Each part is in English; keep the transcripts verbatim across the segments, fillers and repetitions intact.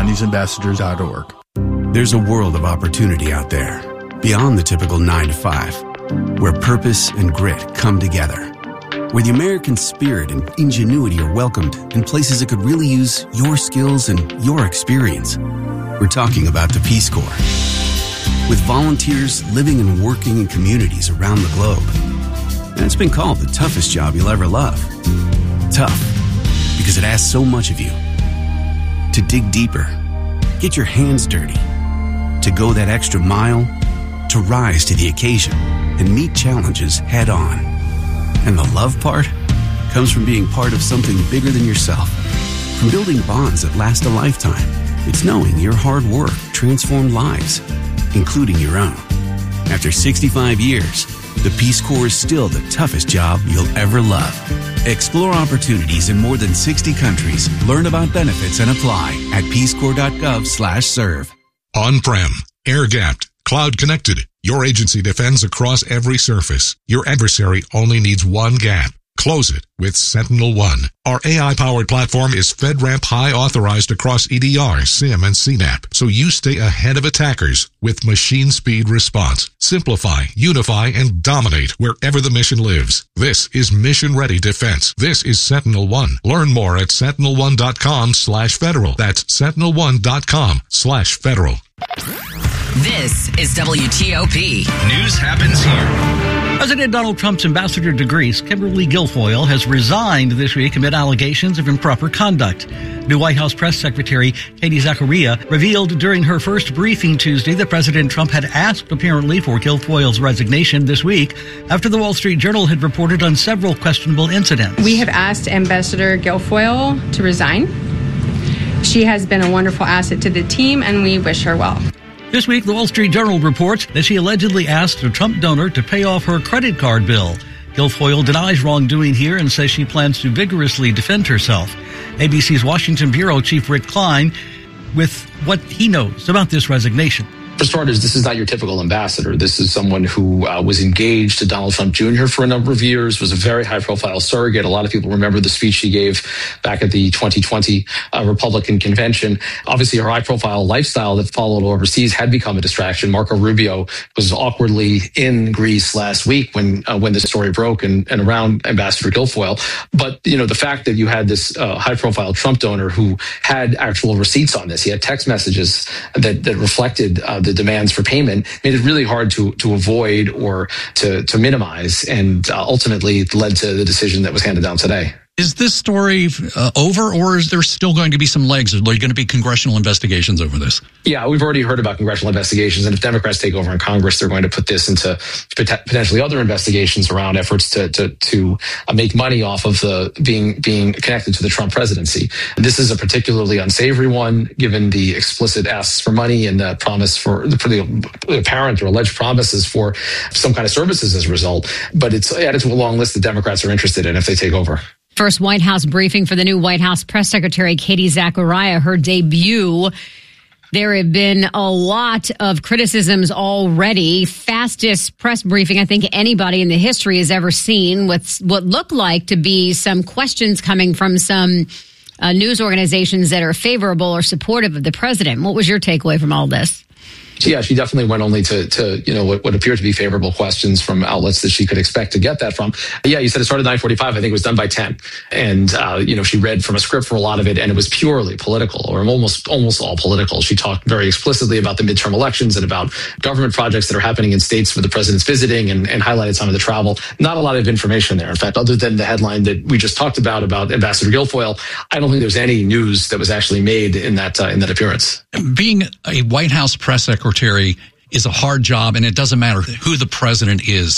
chinese ambassadors dot org. There's a world of opportunity out there, beyond the typical nine to five, where purpose and grit come together, where the American spirit and ingenuity are welcomed in places that could really use your skills and your experience. We're talking about the Peace Corps. With volunteers living and working in communities around the globe. And it's been called the toughest job you'll ever love. Tough, because it asks so much of you. To dig deeper, get your hands dirty, to go that extra mile, to rise to the occasion and meet challenges head on. And the love part comes from being part of something bigger than yourself. From building bonds that last a lifetime, it's knowing your hard work transformed lives, including your own. After sixty-five years, the Peace Corps is still the toughest job you'll ever love. Explore opportunities in more than sixty countries. Learn about benefits and apply at peacecorps.gov slash serve. On-prem, air-gapped, cloud-connected. Your agency defends across every surface. Your adversary only needs one gap. Close it with Sentinel One. Our A I-powered platform is FedRAMP High authorized across E D R, SIEM, and C NAP, so you stay ahead of attackers with machine speed response. Simplify, unify, and dominate wherever the mission lives. This is mission-ready defense. This is Sentinel One. Learn more at sentinel one dot com slash federal. That's sentinel one dot com slash federal. This is W T O P. News happens here. President Donald Trump's ambassador to Greece, Kimberly Guilfoyle, has resigned this week amid allegations of improper conduct. New White House press secretary Katie Zachariah revealed during her first briefing Tuesday that President Trump had asked, apparently, for Guilfoyle's resignation this week after the Wall Street Journal had reported on several questionable incidents. We have asked Ambassador Guilfoyle to resign. She has been a wonderful asset to the team, and we wish her well. This week, the Wall Street Journal reports that she allegedly asked a Trump donor to pay off her credit card bill. Guilfoyle denies wrongdoing here and says she plans to vigorously defend herself. A B C's Washington Bureau Chief Rick Klein with what he knows about this resignation. For starters, this is not your typical ambassador. This is someone who uh, was engaged to Donald Trump Junior for a number of years, was a very high-profile surrogate. A lot of people remember the speech she gave back at the twenty twenty uh, Republican convention. Obviously, her high-profile lifestyle that followed overseas had become a distraction. Marco Rubio was awkwardly in Greece last week when uh, when the story broke and, and around Ambassador Guilfoyle. But, you know, the fact that you had this uh, high-profile Trump donor who had actual receipts on this, he had text messages that, that reflected uh, the demands for payment, made it really hard to to avoid or to to minimize, and uh, ultimately led to the decision that was handed down today. Is this story uh, over, or is there still going to be some legs? Are there going to be congressional investigations over this? Yeah, we've already heard about congressional investigations, and if Democrats take over in Congress, they're going to put this into potentially other investigations around efforts to to to uh, make money off of the being being connected to the Trump presidency. This is a particularly unsavory one, given the explicit asks for money and the promise for, for the apparent or alleged promises for some kind of services as a result. But it's added to a long list that Democrats are interested in if they take over. First White House briefing for the new White House press secretary, Katie Zachariah, her debut. There have been a lot of criticisms already. Fastest press briefing I think anybody in the history has ever seen, with what looked like to be some questions coming from some uh, news organizations that are favorable or supportive of the president. What was your takeaway from all this? Yeah, she definitely went only to, to you know, what, what appeared to be favorable questions from outlets that she could expect to get that from. Yeah, you said it started at nine forty-five. I think it was done by ten. And, uh, you know, she read from a script for a lot of it, and it was purely political, or almost almost all political. She talked very explicitly about the midterm elections and about government projects that are happening in states where the president's visiting, and, and highlighted some of the travel. Not a lot of information there. In fact, other than the headline that we just talked about, about Ambassador Guilfoyle, I don't think there's any news that was actually made in that uh, in that appearance. Being a White House press secretary is a hard job, and it doesn't matter who the president is.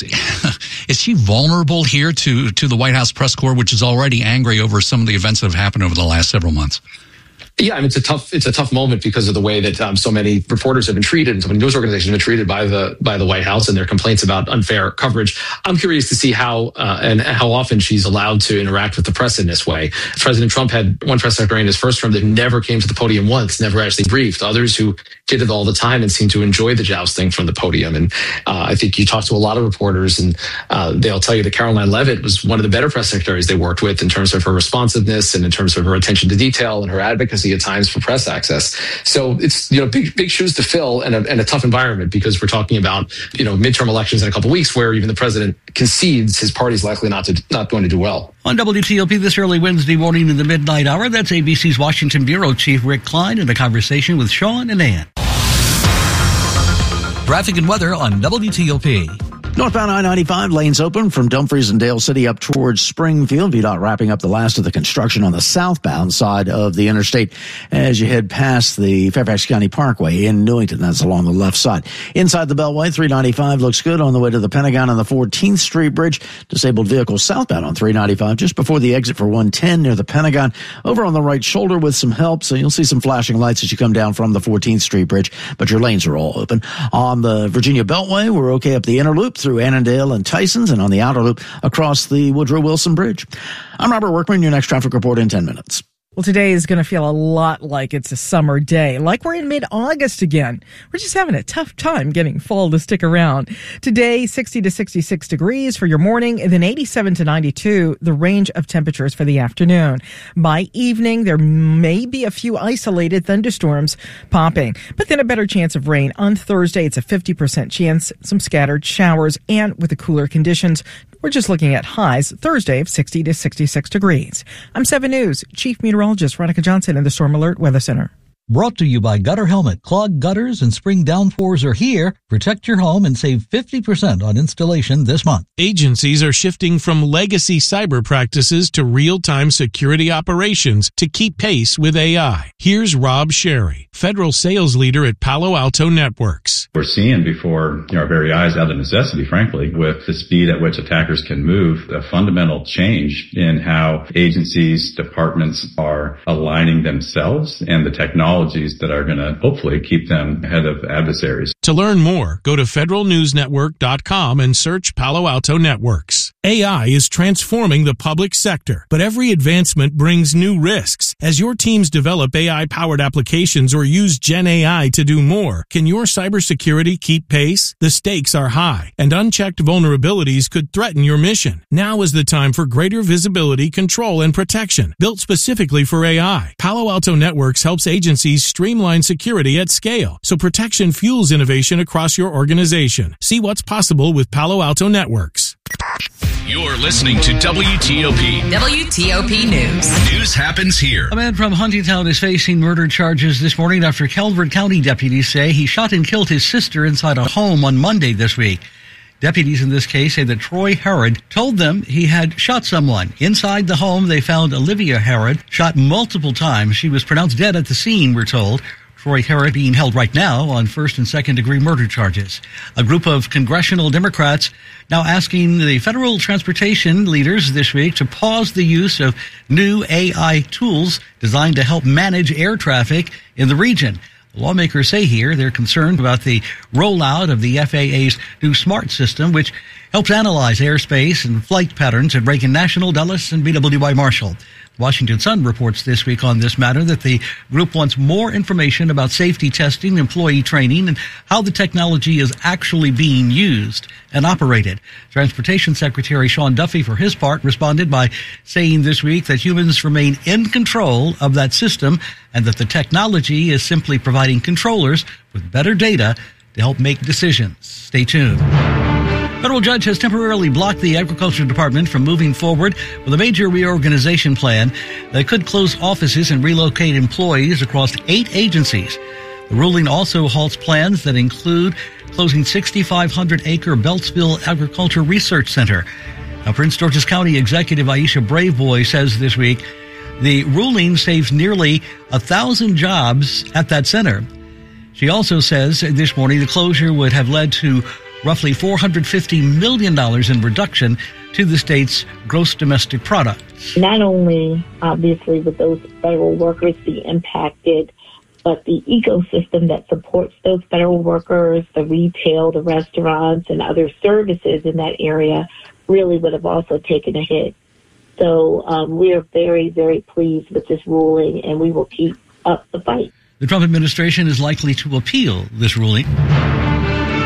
Is she vulnerable here to, to the White House press corps, which is already angry over some of the events that have happened over the last several months? Yeah, I mean, it's a tough, it's a tough moment because of the way that um, so many reporters have been treated, and so many news organizations have been treated by the by the White House, and their complaints about unfair coverage. I'm curious to see how uh, and how often she's allowed to interact with the press in this way. President Trump had one press secretary in his first term that never came to the podium once, never actually briefed. Others who did it all the time and seemed to enjoy the jousting from the podium. And uh, I think you talk to a lot of reporters, and uh, they'll tell you that Caroline Leavitt was one of the better press secretaries they worked with in terms of her responsiveness and in terms of her attention to detail and her advocacy emergency at times for press access. So it's, you know, big, big shoes to fill and a, and a tough environment, because we're talking about, you know, midterm elections in a couple of weeks where even the president concedes his party's likely not to not going to do well. On W T O P this early Wednesday morning in the midnight hour, that's A B C's Washington Bureau Chief Rick Klein in a conversation with Sean and Ann. Traffic and weather on W T O P. Northbound I ninety-five lanes open from Dumfries and Dale City up towards Springfield. V DOT wrapping up the last of the construction on the southbound side of the interstate as you head past the Fairfax County Parkway in Newington. That's along the left side. Inside the Beltway, three ninety-five looks good on the way to the Pentagon on the fourteenth Street Bridge. Disabled vehicles southbound on three ninety-five just before the exit for one ten near the Pentagon. Over on the right shoulder with some help, so you'll see some flashing lights as you come down from the fourteenth Street Bridge, but your lanes are all open. On the Virginia Beltway, we're okay up the inner loop through Annandale and Tysons, and on the outer loop across the Woodrow Wilson Bridge. I'm Robert Workman, your next traffic report in ten minutes. Well, today is going to feel a lot like it's a summer day, like we're in mid-August again. We're just having a tough time getting fall to stick around. Today, sixty to sixty-six degrees for your morning, and then eighty-seven to ninety-two, the range of temperatures for the afternoon. By evening, there may be a few isolated thunderstorms popping, but then a better chance of rain. On Thursday, it's a fifty percent chance, some scattered showers, and with the cooler conditions, we're just looking at highs Thursday of sixty to sixty-six degrees. I'm seven News Chief Meteorologist Veronica Johnson in the Storm Alert Weather Center. Brought to you by Gutter Helmet. Clogged gutters and spring downpours are here. Protect your home and save fifty percent on installation this month. Agencies are shifting from legacy cyber practices to real-time security operations to keep pace with A I. Here's Rob Sherry, federal sales leader at Palo Alto Networks. We're seeing before you know, our very eyes, out of necessity, frankly, with the speed at which attackers can move, a fundamental change in how agencies, departments are aligning themselves and the technology that are going to hopefully keep them ahead of adversaries. To learn more, go to federal news network dot com and search Palo Alto Networks. A I is transforming the public sector, but every advancement brings new risks. As your teams develop A I-powered applications or use Gen A I to do more, can your cybersecurity keep pace? The stakes are high, and unchecked vulnerabilities could threaten your mission. Now is the time for greater visibility, control, and protection, built specifically for A I. Palo Alto Networks helps agencies streamline security at scale, so protection fuels innovation across your organization. See what's possible with Palo Alto Networks. You're listening to W T O P. W T O P News. News happens here. A man from Huntingtown is facing murder charges this morning after Calvert County deputies say he shot and killed his sister inside a home on Monday this week. Deputies in this case say that Troy Herod told them he had shot someone. Inside the home, they found Olivia Herod shot multiple times. She was pronounced dead at the scene, we're told. Troy Herod being held right now on first and second degree murder charges. A group of congressional Democrats now asking the federal transportation leaders this week to pause the use of new A I tools designed to help manage air traffic in the region. Lawmakers say here they're concerned about the rollout of the F A A's new SMART system, which helps analyze airspace and flight patterns at Reagan National, Dulles, and B W I Marshall. Washington Sun reports this week on this matter that the group wants more information about safety testing, employee training, and how the technology is actually being used and operated. Transportation Secretary Sean Duffy, for his part, responded by saying this week that humans remain in control of that system and that the technology is simply providing controllers with better data to help make decisions. Stay tuned. Federal judge has temporarily blocked the Agriculture Department from moving forward with a major reorganization plan that could close offices and relocate employees across eight agencies. The ruling also halts plans that include closing sixty-five hundred acre Beltsville Agriculture Research Center. Now, Prince George's County Executive Aisha Braveboy says this week the ruling saves nearly a thousand jobs at that center. She also says this morning the closure would have led to roughly four hundred fifty million dollars in reduction to the state's gross domestic product. Not only, obviously, would those federal workers be impacted, but the ecosystem that supports those federal workers, the retail, the restaurants, and other services in that area really would have also taken a hit. So um, we are very, very pleased with this ruling, and we will keep up the fight. The Trump administration is likely to appeal this ruling.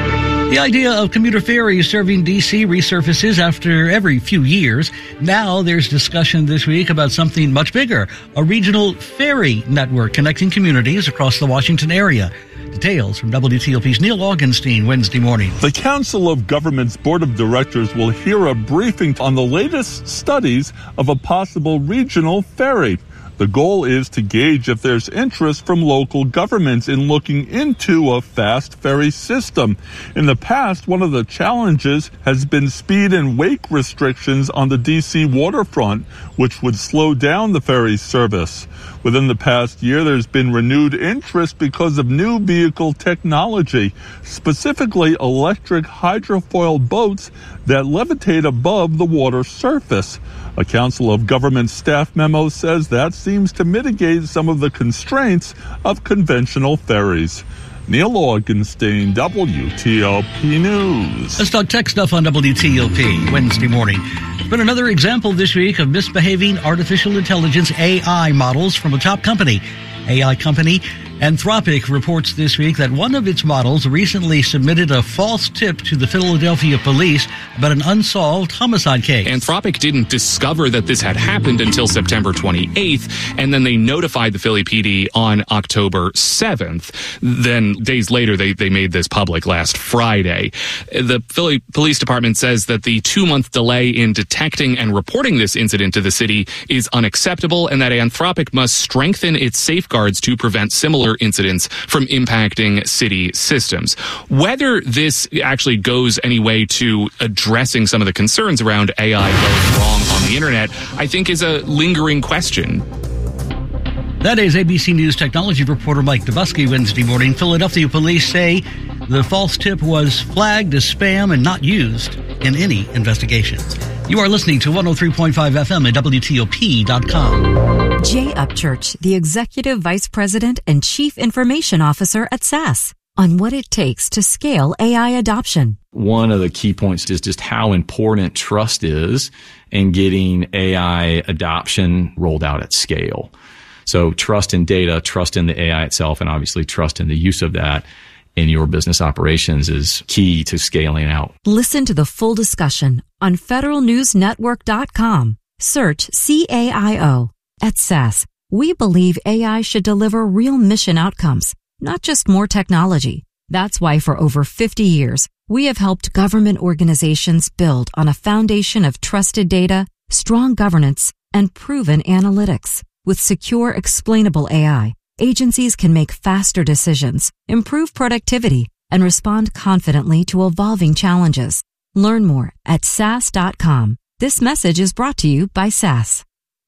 The idea of commuter ferries serving D C resurfaces after every few years. Now there's discussion this week about something much bigger, a regional ferry network connecting communities across the Washington area. Details from W T O P's Neil Augenstein Wednesday morning. The Council of Governments Board of Directors will hear a briefing on the latest studies of a possible regional ferry. The goal is to gauge if there's interest from local governments in looking into a fast ferry system. In the past, one of the challenges has been speed and wake restrictions on the D C waterfront, which would slow down the ferry service. Within the past year, there's been renewed interest because of new vehicle technology, specifically electric hydrofoil boats that levitate above the water surface. A Council of Government staff memo says that seems to mitigate some of the constraints of conventional ferries. Neil Augenstein, W T O P News. Let's talk tech stuff on W T O P Wednesday morning. It's been another example this week of misbehaving artificial intelligence A I models from a top company. A I company Anthropic reports this week that one of its models recently submitted a false tip to the Philadelphia police about an unsolved homicide case. Anthropic didn't discover that this had happened until September twenty-eighth, and then they notified the Philly P D on October seventh. Then days later, they, they made this public last Friday. The Philly Police Department says that the two-month delay in detecting and reporting this incident to the city is unacceptable, and that Anthropic must strengthen its safeguards to prevent similar incidents from impacting city systems. Whether this actually goes any way to addressing some of the concerns around A I going wrong on the internet, I think is a lingering question. That is A B C News technology reporter Mike Dubusky Wednesday morning. Philadelphia police say the false tip was flagged as spam and not used in any investigations. You are listening to one oh three point five F M at W T O P dot com. Jay Upchurch, the Executive Vice President and Chief Information Officer at S A S, on what it takes to scale A I adoption. One of the key points is just how important trust is in getting A I adoption rolled out at scale. So trust in data, trust in the A I itself, and obviously trust in the use of that in your business operations is key to scaling out. Listen to the full discussion on federal news network dot com. Search C A I O. At S A S, we believe A I should deliver real mission outcomes, not just more technology. That's why for over fifty years, we have helped government organizations build on a foundation of trusted data, strong governance, and proven analytics. With secure, explainable A I, agencies can make faster decisions, improve productivity, and respond confidently to evolving challenges. Learn more at S A S dot com. This message is brought to you by S A S.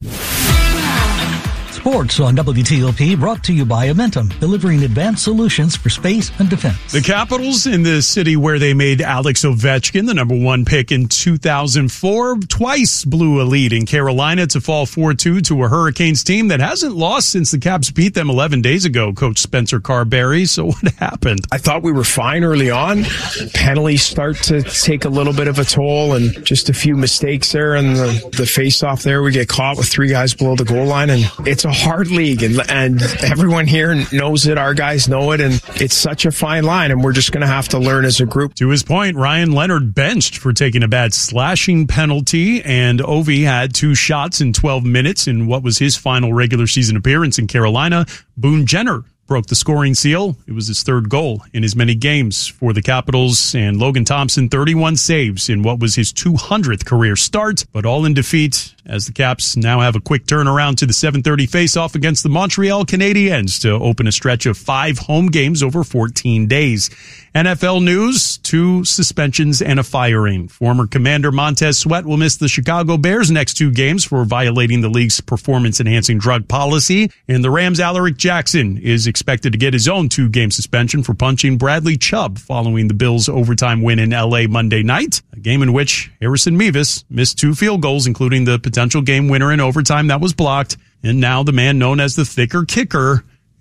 Sports on W T O P, brought to you by Amentum, delivering advanced solutions for space and defense. The Capitals, in the city where they made Alex Ovechkin the number one pick in two thousand four, twice blew a lead in Carolina to fall four two to a Hurricanes team that hasn't lost since the Caps beat them eleven days ago, Coach Spencer Carberry. So what happened? I thought we were fine early on. Penalties start to take a little bit of a toll, and just a few mistakes there, and the, the face-off there, we get caught with three guys below the goal line, and it's a hard league, and, and everyone here knows it. Our guys know it, and it's such a fine line, and we're just going to have to learn as a group. To his point, Ryan Leonard benched for taking a bad slashing penalty, and Ovi had two shots in twelve minutes in what was his final regular season appearance in Carolina. Boone Jenner broke the scoring seal. It was his third goal in as many games for the Capitals, and Logan Thompson, thirty-one saves in what was his two hundredth career start, but all in defeat as the Caps now have a quick turnaround to the seven thirty faceoff against the Montreal Canadiens to open a stretch of five home games over fourteen days. N F L news, two suspensions and a firing. Former Commander Montez Sweat will miss the Chicago Bears' next two games for violating the league's performance-enhancing drug policy, and the Rams' Alaric Jackson is expected to get his own two-game suspension for punching Bradley Chubb following the Bills' overtime win in L A Monday night, a game in which Harrison Mevis missed two field goals, including the potential game winner in overtime that was blocked, and now the man known as the thicker kicker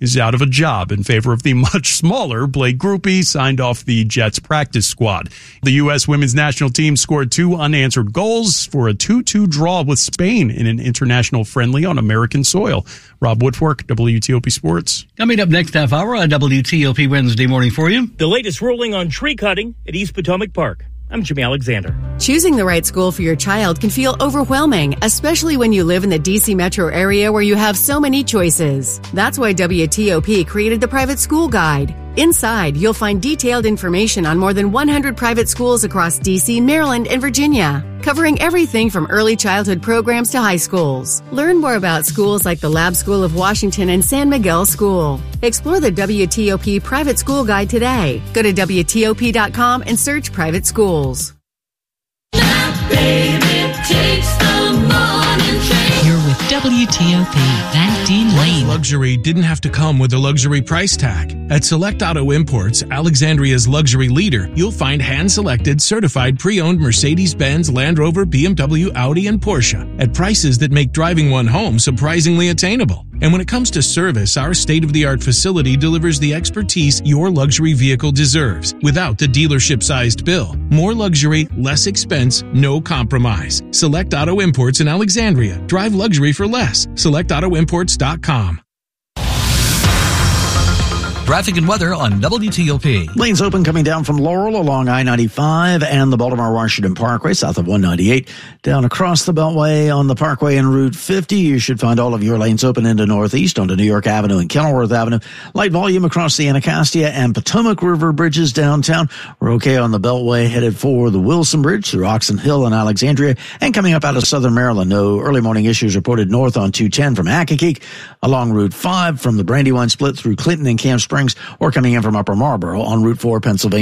is out of a job in favor of the much smaller Blake Grupe, signed off the Jets practice squad. The U S women's national team scored two unanswered goals for a two two draw with Spain in an international friendly on American soil. Rob Woodfork, W T O P Sports. Coming up next half hour on W T O P Wednesday morning for you. The latest ruling on tree cutting at East Potomac Park. I'm Jimmy Alexander. Choosing the right school for your child can feel overwhelming, especially when you live in the D C metro area where you have so many choices. That's why W T O P created the Private School Guide. Inside, you'll find detailed information on more than one hundred private schools across D C, Maryland, and Virginia, covering everything from early childhood programs to high schools. Learn more about schools like the Lab School of Washington and San Miguel School. Explore the W T O P Private School Guide today. Go to W T O P dot com and search private schools. Baby, takes the morning train. You're with W T O P, Van Dean Lane. Luxury didn't have to come with a luxury price tag. At Select Auto Imports, Alexandria's luxury leader, you'll find hand-selected, certified pre-owned Mercedes-Benz, Land Rover, B M W, Audi, and Porsche at prices that make driving one home surprisingly attainable. And when it comes to service, our state-of-the-art facility delivers the expertise your luxury vehicle deserves without the dealership-sized bill. More luxury, less expense, no compromise. Select Auto Imports in Alexandria. Drive luxury for less. select auto imports dot com. Traffic and weather on W T O P. Lanes open coming down from Laurel along I ninety-five and the Baltimore-Washington Parkway south of one ninety-eight. Down across the Beltway on the Parkway and Route fifty. You should find all of your lanes open into Northeast onto New York Avenue and Kenilworth Avenue. Light volume across the Anacostia and Potomac River bridges downtown. We're okay on the Beltway headed for the Wilson Bridge through Oxon Hill and Alexandria. And coming up out of southern Maryland, no early morning issues reported north on two ten from Accokeek, along Route five from the Brandywine split through Clinton and Camp Springs, or coming in from Upper Marlboro on Route four, Pennsylvania.